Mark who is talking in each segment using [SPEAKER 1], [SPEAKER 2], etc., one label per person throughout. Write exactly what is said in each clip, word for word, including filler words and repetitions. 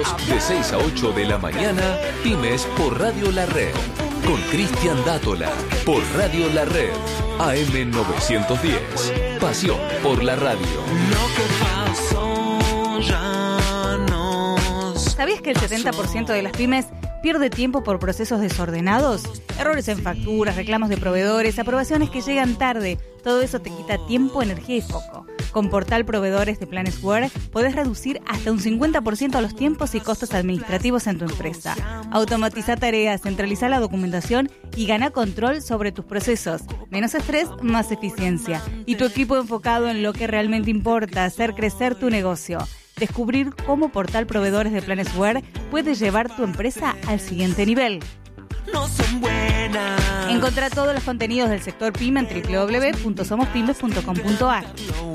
[SPEAKER 1] sábados de seis a ocho de la mañana, Pymes por Radio La Red. Con Cristian Dátola, por Radio La Red, A M novecientos diez. Pasión por la radio.
[SPEAKER 2] Lo que pasó ya no.
[SPEAKER 3] ¿Sabías que el setenta por ciento de las pymes pierde tiempo por procesos desordenados? Errores en facturas, reclamos de proveedores, aprobaciones que llegan tarde. Todo eso te quita tiempo, energía y foco. Con Portal Proveedores de Planesware podés reducir hasta un cincuenta por ciento los tiempos y costos administrativos en tu empresa. Automatiza tareas, centraliza la documentación y gana control sobre tus procesos. Menos estrés, más eficiencia. Y tu equipo enfocado en lo que realmente importa, hacer crecer tu negocio. Descubrir cómo Portal Proveedores de Planesware puede llevar tu empresa al siguiente nivel.
[SPEAKER 2] No son buenas.
[SPEAKER 3] Encontrá todos los contenidos del sector PYME en doble u doble u doble u punto somos pymes punto com punto a r.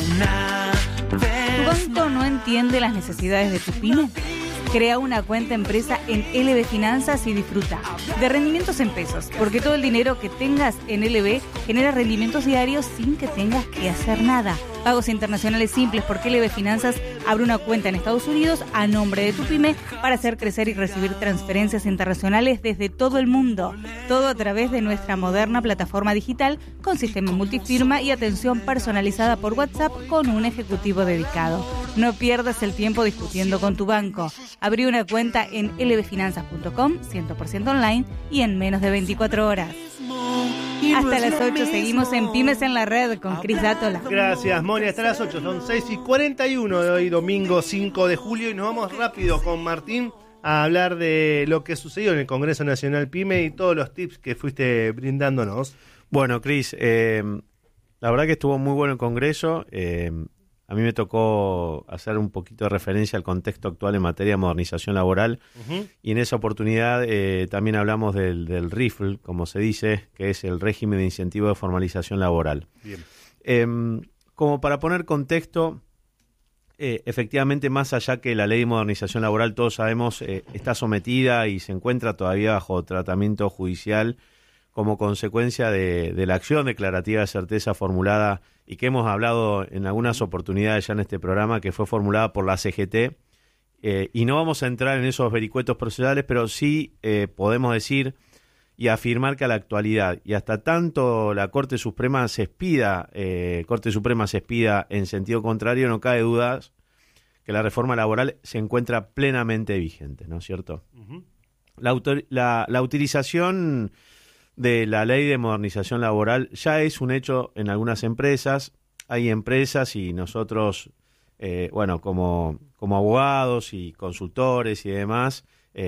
[SPEAKER 3] ¿Tu banco no entiende las necesidades de tu pyme? Crea una cuenta empresa en L B Finanzas y disfruta de rendimientos en pesos, porque todo el dinero que tengas en L B genera rendimientos diarios sin que tengas que hacer nada. Pagos internacionales simples, porque L B Finanzas abre una cuenta en Estados Unidos a nombre de tu pyme para hacer crecer y recibir transferencias internacionales desde todo el mundo. Todo a través de nuestra moderna plataforma digital con sistema multifirma y atención personalizada por WhatsApp con un ejecutivo dedicado. No pierdas el tiempo discutiendo con tu banco. Abrí una cuenta en l b finanzas punto com, cien por ciento online y en menos de veinticuatro horas. Hasta las ocho seguimos en Pymes en la Red con Cris Dátola.
[SPEAKER 4] Gracias, Moni. Hasta las ocho, son seis y cuarenta y uno de hoy, domingo cinco de julio, y nos vamos rápido con Martín a hablar de lo que sucedió en el Congreso Nacional PYME y todos los tips que fuiste brindándonos.
[SPEAKER 5] Bueno, Cris, eh, la verdad que estuvo muy bueno el Congreso. Eh, a mí me tocó hacer un poquito de referencia al contexto actual en materia de modernización laboral, uh-huh. y en esa oportunidad eh, también hablamos del, del R I F L, como se dice, que es el régimen de incentivo de formalización laboral.
[SPEAKER 4] Bien.
[SPEAKER 5] Eh, como para poner contexto, eh, efectivamente, más allá que la ley de modernización laboral, todos sabemos, eh, está sometida y se encuentra todavía bajo tratamiento judicial como consecuencia de, de la acción declarativa de certeza formulada y que hemos hablado en algunas oportunidades ya en este programa, que fue formulada por la C G T, eh, y no vamos a entrar en esos vericuetos procesales, pero sí eh, podemos decir y afirmar que a la actualidad, y hasta tanto la Corte Suprema se expida, eh, Corte Suprema se expida en sentido contrario, no cabe dudas que la reforma laboral se encuentra plenamente vigente, ¿no es cierto? Uh-huh. La, autor, la, la utilización de la ley de modernización laboral ya es un hecho en algunas empresas. Hay empresas y nosotros, eh, bueno, como, como abogados y consultores y demás,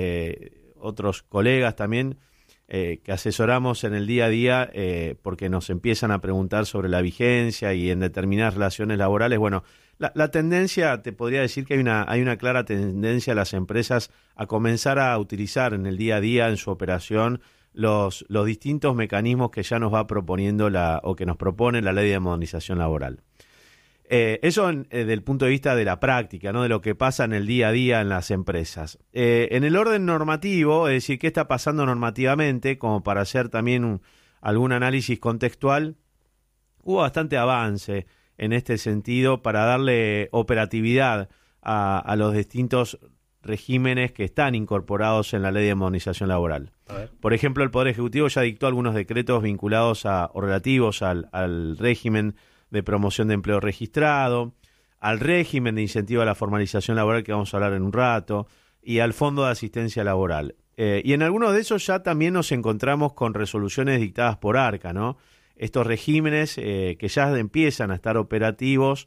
[SPEAKER 5] eh, otros colegas también, eh, que asesoramos en el día a día eh, porque nos empiezan a preguntar sobre la vigencia y en determinadas relaciones laborales. Bueno, la, la tendencia, te podría decir que hay una, hay una clara tendencia a las empresas a comenzar a utilizar en el día a día, en su operación, los, los distintos mecanismos que ya nos va proponiendo la, o que nos propone la ley de modernización laboral. Eh, eso en, eh, desde el punto de vista de la práctica, ¿no? De lo que pasa en el día a día en las empresas. Eh, en el orden normativo, es decir, qué está pasando normativamente, como para hacer también un, algún análisis contextual, hubo bastante avance en este sentido para darle operatividad a, a los distintos regímenes que están incorporados en la ley de modernización laboral. Por ejemplo, el Poder Ejecutivo ya dictó algunos decretos vinculados a, o relativos al, al régimen de promoción de empleo registrado, al régimen de incentivo a la formalización laboral, que vamos a hablar en un rato, y al Fondo de Asistencia Laboral. Eh, y en algunos de esos ya también nos encontramos con resoluciones dictadas por ARCA, ¿no? Estos regímenes eh, que ya empiezan a estar operativos,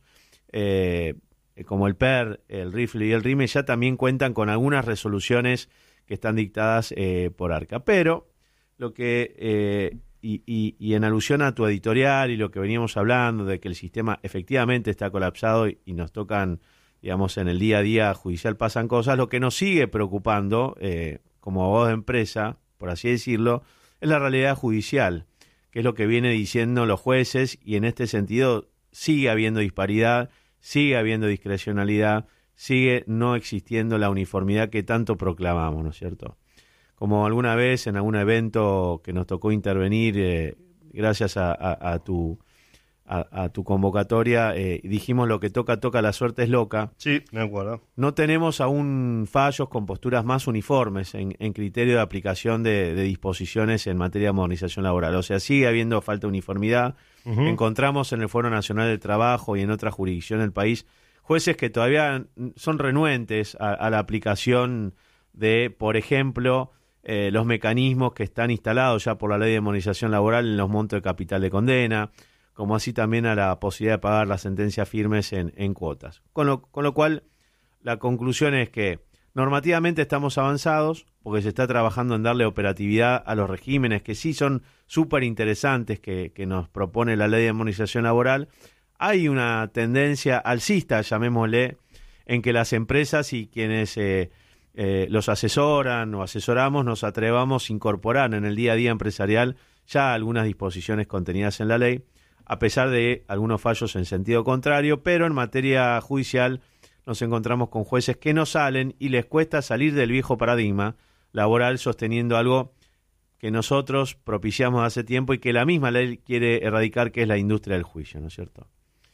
[SPEAKER 5] eh, como el P E R, el R I F L y el R I M E, ya también cuentan con algunas resoluciones que están dictadas eh, por ARCA. Pero lo que, eh, y, y, y en alusión a tu editorial y lo que veníamos hablando, de que el sistema efectivamente está colapsado y, y nos tocan, digamos, en el día a día judicial pasan cosas, lo que nos sigue preocupando eh, como abogados de empresa, por así decirlo, es la realidad judicial, que es lo que viene diciendo los jueces, y en este sentido sigue habiendo disparidad, sigue habiendo discrecionalidad, sigue no existiendo la uniformidad que tanto proclamamos, ¿no es cierto? Como alguna vez en algún evento que nos tocó intervenir, eh, gracias a, a, a tu a, a tu convocatoria, eh, dijimos lo que toca, toca, la suerte es loca.
[SPEAKER 4] Sí, me acuerdo.
[SPEAKER 5] No tenemos aún fallos con posturas más uniformes en, en criterio de aplicación de, de disposiciones en materia de modernización laboral. O sea, sigue habiendo falta de uniformidad. Uh-huh. Encontramos en el Foro Nacional del Trabajo y en otras jurisdicciones del país jueces que todavía son renuentes a, a la aplicación de, por ejemplo, eh, los mecanismos que están instalados ya por la Ley de Modernización Laboral en los montos de capital de condena, como así también a la posibilidad de pagar las sentencias firmes en, en cuotas. Con lo, con lo cual, la conclusión es que normativamente estamos avanzados, porque se está trabajando en darle operatividad a los regímenes que sí son súper interesantes que, que nos propone la Ley de Modernización Laboral. Hay una tendencia alcista, llamémosle, en que las empresas y quienes eh, eh, los asesoran o asesoramos nos atrevamos a incorporar en el día a día empresarial ya algunas disposiciones contenidas en la ley, a pesar de algunos fallos en sentido contrario, pero en materia judicial nos encontramos con jueces que no salen y les cuesta salir del viejo paradigma laboral sosteniendo algo que nosotros propiciamos hace tiempo y que la misma ley quiere erradicar, que es la industria del juicio, ¿no es cierto?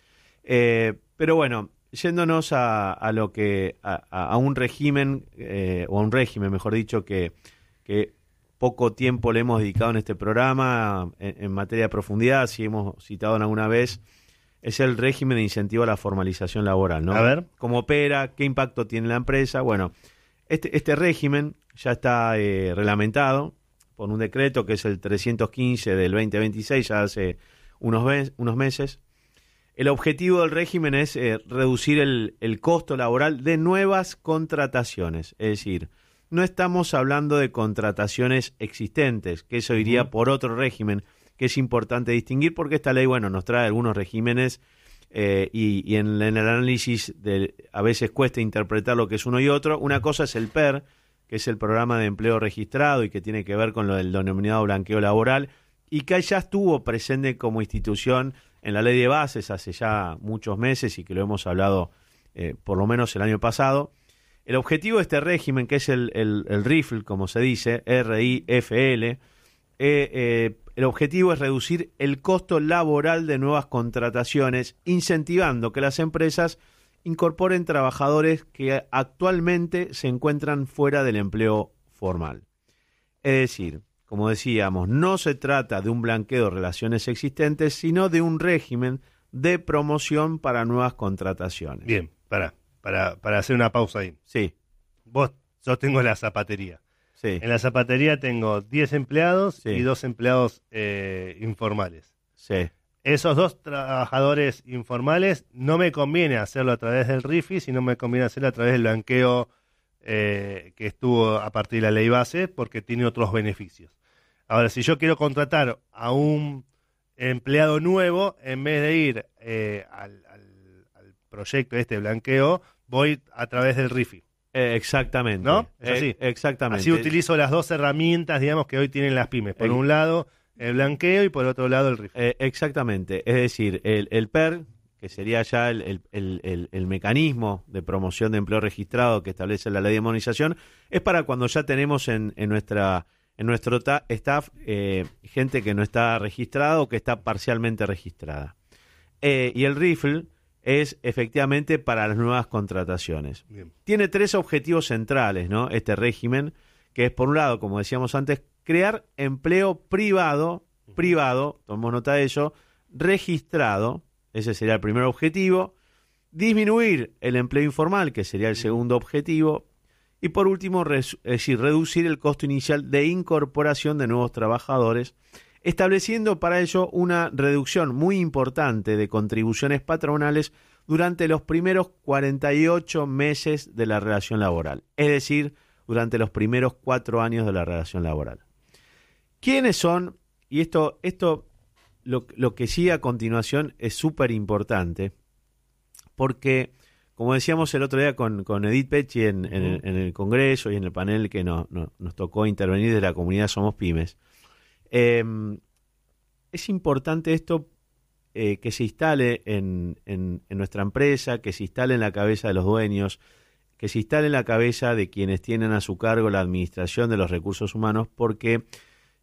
[SPEAKER 5] Eh, pero bueno, yéndonos a, a lo que a, a un régimen, eh, o a un régimen, mejor dicho, que, que poco tiempo le hemos dedicado en este programa en, en materia de profundidad, si hemos citado en alguna vez, es el régimen de incentivo a la formalización laboral, ¿no?
[SPEAKER 4] A ver.
[SPEAKER 5] ¿Cómo opera? ¿Qué impacto tiene la empresa? Bueno, este, este régimen ya está eh, reglamentado por un decreto que es el trescientos quince del veinte veintiséis, ya hace unos, mes, unos meses. El objetivo del régimen es eh, reducir el, el costo laboral de nuevas contrataciones, es decir, no estamos hablando de contrataciones existentes, que eso iría por otro régimen, que es importante distinguir porque esta ley, bueno, nos trae algunos regímenes eh, y, y en, en el análisis de, a veces cuesta interpretar lo que es uno y otro. Una cosa es el P E R, que es el Programa de Empleo Registrado y que tiene que ver con lo del denominado blanqueo laboral y que ya estuvo presente como institución en la Ley de Bases hace ya muchos meses y que lo hemos hablado eh, por lo menos el año pasado. El objetivo de este régimen, que es el, el, el R I F L, como se dice, R I F L, eh, eh, el objetivo es reducir el costo laboral de nuevas contrataciones, incentivando que las empresas incorporen trabajadores que actualmente se encuentran fuera del empleo formal. Es decir, como decíamos, no se trata de un blanqueo de relaciones existentes, sino de un régimen de promoción para nuevas contrataciones.
[SPEAKER 4] Bien, para, para, para hacer una pausa ahí.
[SPEAKER 5] Sí.
[SPEAKER 4] Vos, yo tengo la zapatería.
[SPEAKER 5] Sí.
[SPEAKER 4] En la zapatería tengo diez empleados
[SPEAKER 5] Sí.
[SPEAKER 4] y dos empleados eh, informales.
[SPEAKER 5] Sí.
[SPEAKER 4] Esos dos trabajadores informales no me conviene hacerlo a través del R I F I, sino me conviene hacerlo a través del blanqueo eh, que estuvo a partir de la ley base, porque tiene otros beneficios. Ahora, si yo quiero contratar a un empleado nuevo, en vez de ir eh, al, al, al proyecto este de blanqueo, voy a través del R I F I.
[SPEAKER 5] Eh, exactamente.
[SPEAKER 4] ¿No? Es así.
[SPEAKER 5] Eh, exactamente.
[SPEAKER 4] Así utilizo las dos herramientas, digamos, que hoy tienen las pymes. Por
[SPEAKER 5] Eh,
[SPEAKER 4] un lado, el blanqueo y por otro lado, el R I F I.
[SPEAKER 5] Eh, exactamente. Es decir, el, el P E R, que sería ya el, el, el, el, el mecanismo de promoción de empleo registrado que establece la ley de modernización, es para cuando ya tenemos en, en nuestra en nuestro ta- staff eh, gente que no está registrada o que está parcialmente registrada. Eh, y el R I F L es efectivamente para las nuevas contrataciones.
[SPEAKER 4] Bien.
[SPEAKER 5] Tiene tres objetivos centrales, ¿no? Este régimen, que es, por un lado, como decíamos antes, crear empleo privado, privado, tomemos nota de ello, registrado, ese sería el primer objetivo, disminuir el empleo informal, que sería el segundo objetivo, y por último, res, es decir, reducir el costo inicial de incorporación de nuevos trabajadores, estableciendo para ello una reducción muy importante de contribuciones patronales durante los primeros cuarenta y ocho meses de la relación laboral, es decir, durante los primeros cuatro años de la relación laboral. ¿Quiénes son? Y esto, esto lo, lo que sigue a continuación es súper importante, porque, como decíamos el otro día con, con Edith Pecci en, en, el, en el Congreso y en el panel que no, no, nos tocó intervenir de la comunidad Somos Pymes, eh, es importante esto eh, que se instale en, en, en nuestra empresa, que se instale en la cabeza de los dueños, que se instale en la cabeza de quienes tienen a su cargo la administración de los recursos humanos, porque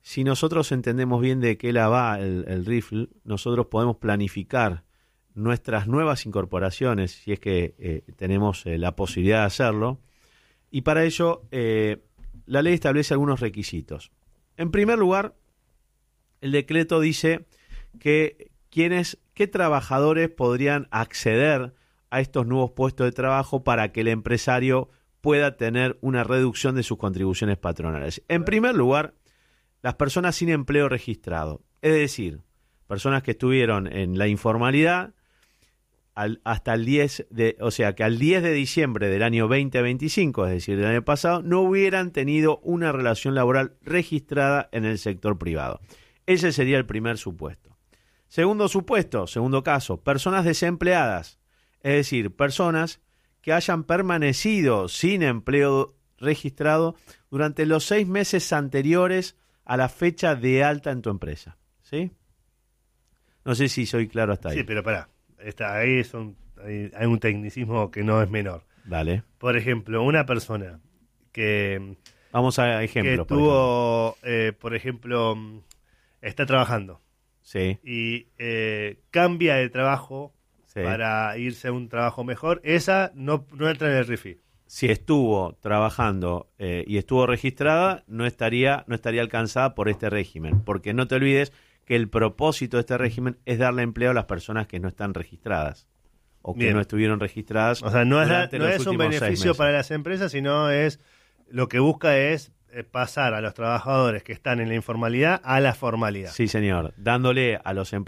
[SPEAKER 5] si nosotros entendemos bien de qué la va el, el R I F L, nosotros podemos planificar nuestras nuevas incorporaciones, si es que eh, tenemos eh, la posibilidad de hacerlo, y para ello eh, la ley establece algunos requisitos. En primer lugar, el decreto dice que quienes, qué trabajadores podrían acceder a estos nuevos puestos de trabajo para que el empresario pueda tener una reducción de sus contribuciones patronales. En primer lugar, las personas sin empleo registrado, es decir, personas que estuvieron en la informalidad al, hasta el diez de, o sea, que al diez de diciembre del año veinte veinticinco, es decir, del año pasado, no hubieran tenido una relación laboral registrada en el sector privado. Ese sería el primer supuesto. Segundo supuesto, segundo caso, personas desempleadas, es decir, personas que hayan permanecido sin empleo registrado durante los seis meses anteriores a la fecha de alta en tu empresa. ¿Sí? No sé si soy claro hasta ahí.
[SPEAKER 4] Sí, pero pará. Está, ahí es un, hay, hay un tecnicismo que no es menor.
[SPEAKER 5] Dale.
[SPEAKER 4] Por ejemplo, una persona que,
[SPEAKER 5] Vamos a ejemplos.
[SPEAKER 4] que tuvo, por ejemplo, eh, por ejemplo, está trabajando.
[SPEAKER 5] Sí.
[SPEAKER 4] Y eh, cambia de trabajo sí. para irse a un trabajo mejor. Esa no, no entra en el R I F I.
[SPEAKER 5] Si estuvo trabajando eh, y estuvo registrada, no estaría, no estaría alcanzada por este régimen. Porque no te olvides que el propósito de este régimen es darle empleo a las personas que no están registradas o que
[SPEAKER 4] Bien.
[SPEAKER 5] no estuvieron registradas.
[SPEAKER 4] O sea, no es, la,
[SPEAKER 5] durante
[SPEAKER 4] no
[SPEAKER 5] los
[SPEAKER 4] es un
[SPEAKER 5] últimos seis
[SPEAKER 4] beneficio
[SPEAKER 5] meses.
[SPEAKER 4] para las empresas, sino es lo que busca es eh, pasar a los trabajadores que están en la informalidad a la formalidad.
[SPEAKER 5] Sí, señor. Dándole a los empresarios